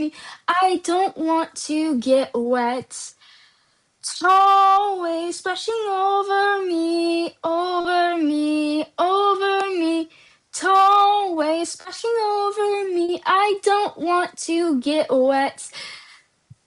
me. I don't want to get wet. Tall waves splashing over me, over me, over me. Tall waves splashing over me. I don't want to get wet.